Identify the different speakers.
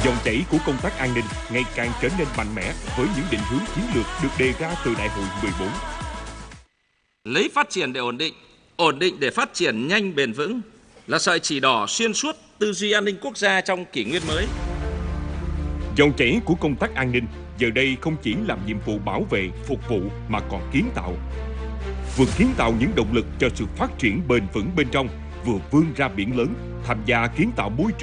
Speaker 1: Dòng chảy của công tác an ninh ngày càng trở nên mạnh mẽ với những định hướng chiến lược được đề ra từ Đại hội 14.
Speaker 2: Lấy phát triển để ổn định để phát triển nhanh bền vững là sợi chỉ đỏ xuyên suốt tư duy an ninh quốc gia trong kỷ nguyên mới.
Speaker 1: Dòng chảy của công tác an ninh giờ đây không chỉ làm nhiệm vụ bảo vệ, phục vụ mà còn kiến tạo. Vừa kiến tạo những động lực cho sự phát triển bền vững bên trong, vừa vươn ra biển lớn, tham gia kiến tạo môi trường